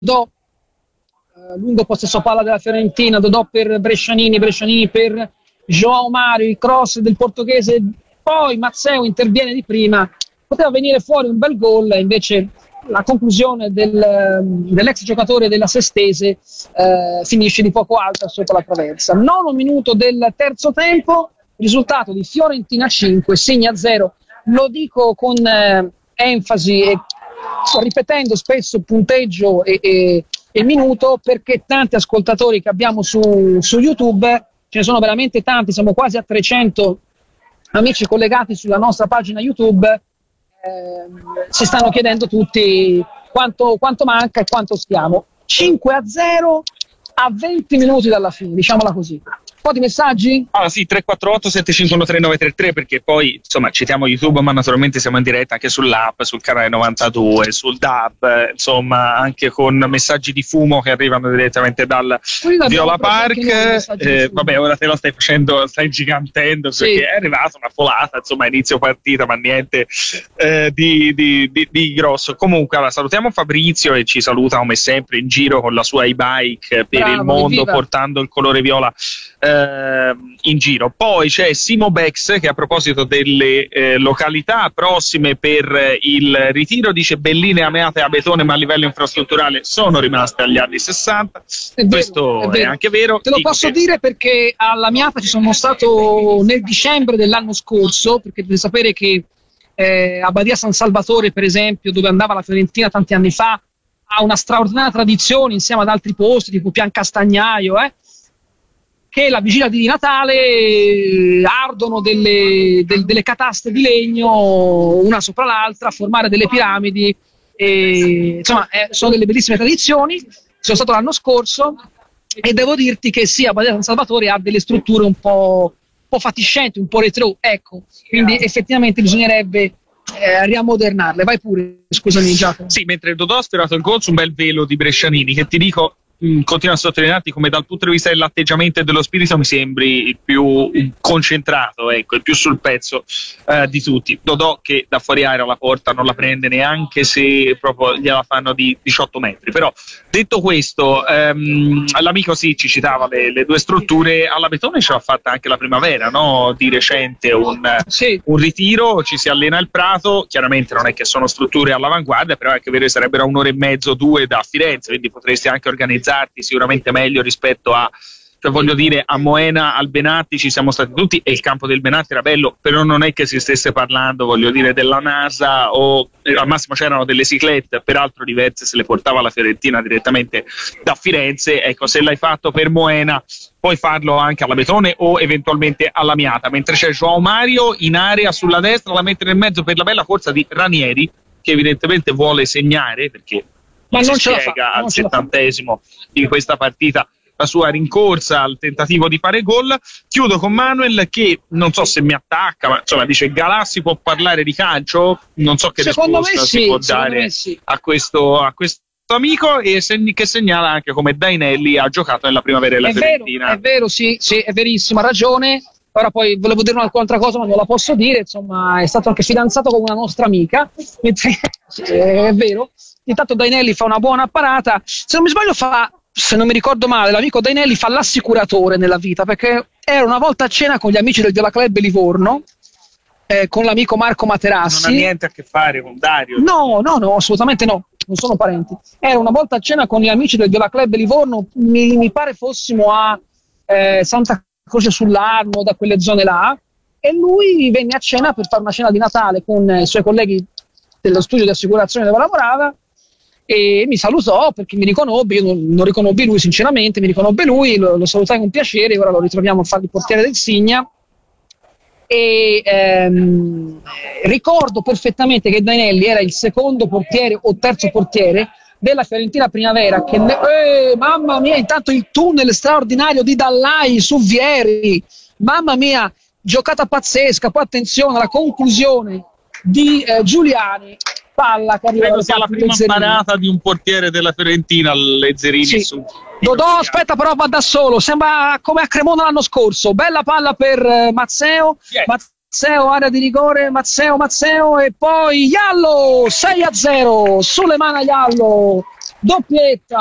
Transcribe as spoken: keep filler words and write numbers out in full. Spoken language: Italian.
Dodò eh, lungo possesso palla della Fiorentina, Dodò per Brescianini, Brescianini per João Mario, il cross del portoghese, poi Mazzeo interviene di prima, poteva venire fuori un bel gol, invece la conclusione del, dell'ex giocatore della Sestese eh, finisce di poco alta sopra la traversa. Nono minuto del terzo tempo, risultato di Fiorentina cinque, Signa zero. Lo dico con eh, enfasi e ripetendo spesso punteggio e, e, e minuto, perché tanti ascoltatori che abbiamo su, su YouTube, ce ne sono veramente tanti, siamo quasi a trecento amici collegati sulla nostra pagina YouTube, eh, si stanno chiedendo tutti quanto, quanto manca e quanto stiamo. cinque a zero a venti minuti dalla fine, diciamola così. Un po' di messaggi? Ah sì, tre quattro otto sette cinque uno tre nove tre tre, perché poi insomma citiamo YouTube, ma naturalmente siamo in diretta anche sull'app, sul canale novantadue, sul D A B, insomma anche con messaggi di fumo che arrivano direttamente dal Viola Park. Eh, vabbè, ora te lo stai facendo, stai gigantendo, sì, perché è arrivata una folata, insomma inizio partita, ma niente eh, di, di, di, di grosso. Comunque allora, salutiamo Fabrizio e ci saluta come sempre in giro con la sua e-bike per Bravo, il mondo, evviva, portando il colore viola eh, in giro. Poi c'è Simo Bex che a proposito delle eh, località prossime per il ritiro dice: belline ameate a Betone, ma a livello infrastrutturale sono rimaste agli anni sessanta. È Questo vero, è, vero. è anche vero. Te lo Dico posso che... dire perché alla Miata ci sono stato nel dicembre dell'anno scorso, perché dovete sapere che eh, a Badia San Salvatore, per esempio, dove andava la Fiorentina tanti anni fa, ha una straordinaria tradizione insieme ad altri posti tipo Pian Castagnaio, eh, che la vigilia di Natale eh, ardono delle, del, delle cataste di legno una sopra l'altra a formare delle piramidi, e, insomma eh, sono delle bellissime tradizioni. Sono stato l'anno scorso e devo dirti che sì, a Badia San Salvatore ha delle strutture un po', un po' fatiscenti, un po' retro, ecco, quindi effettivamente bisognerebbe eh, riammodernarle. Vai pure, scusami Giacomo. Sì, mentre Dodò ha sfiorato il gol su un bel velo di Brescianini, che ti dico mh, continua a sottolinearti come dal punto di vista dell'atteggiamento e dello spirito mi sembri il più concentrato, ecco, il più sul pezzo eh, di tutti. Dodò che da fuori aria la porta non la prende neanche se proprio gliela fanno di diciotto metri. Però detto questo, ehm, l'amico sì ci citava le, le due strutture. Alla Betone ce l'ha fatta anche la primavera, no? Di recente un, sì. un ritiro, ci si allena al Prato, chiaramente non è che sono strutture all'avanguardia, però è anche vero che sarebbero un'ora e mezzo, due da Firenze, quindi potresti anche organizzarti sicuramente meglio rispetto a, cioè voglio dire, a Moena, al Benatti ci siamo stati tutti e il campo del Benatti era bello, però non è che si stesse parlando, voglio dire, della NASA o eh, al massimo c'erano delle ciclette, peraltro diverse se le portava la Fiorentina direttamente da Firenze. Ecco, se l'hai fatto per Moena puoi farlo anche alla Betone o eventualmente alla Miata, mentre c'è João Mario in area sulla destra, la mette nel mezzo per la bella corsa di Ranieri, che evidentemente vuole segnare, perché ma non si ce spiega la fa, al settantesimo di questa partita la sua rincorsa al tentativo di fare gol. Chiudo con Manuel che non so se mi attacca, ma insomma dice: Galassi può parlare di calcio? Non so che secondo risposta me sì, si può dare sì. a questo a questo amico, e segni, che segnala anche come Dainelli ha giocato nella primavera della è Fiorentina. Vero, è vero, sì, sì, è verissimo, ha ragione. Ora poi volevo dire un'altra cosa, ma non la posso dire. Insomma, è stato anche fidanzato con una nostra amica. È vero. Intanto Dainelli fa una buona parata. Se non mi sbaglio fa, se non mi ricordo male, l'amico Dainelli fa l'assicuratore nella vita, perché era una volta a cena con gli amici del Viola Club Livorno, eh, con l'amico Marco Materassi. Non ha niente a che fare con Dario. No, no, no, assolutamente no, non sono parenti. Era una volta a cena con gli amici del Viola Club Livorno, mi, mi pare fossimo a eh, Santa Croce sull'Arno, da quelle zone là, e lui venne a cena per fare una cena di Natale con i suoi colleghi dello studio di assicurazione dove lavorava, e mi salutò perché mi riconobbe. Io non, non riconobbi lui sinceramente, mi riconobbe lui, lo, lo salutai con piacere. Ora lo ritroviamo a fare il portiere del Signa, e ehm, ricordo perfettamente che Dainelli era il secondo portiere o terzo portiere della Fiorentina Primavera, che ne- eh, mamma mia, intanto il tunnel straordinario di Dallai su Vieri, mamma mia, giocata pazzesca. Poi attenzione alla conclusione di eh, Giuliani, palla che arriva credo sia la prima parata di un portiere della Fiorentina, Lezzerini. Sì. Su Dodò aspetta, però va da solo, sembra come a Cremona l'anno scorso. Bella palla per eh, Mazzeo, yeah. Mazzeo, area di rigore, Mazzeo, Mazzeo, e poi Iallo, sei a zero sulle mani Iallo, doppietta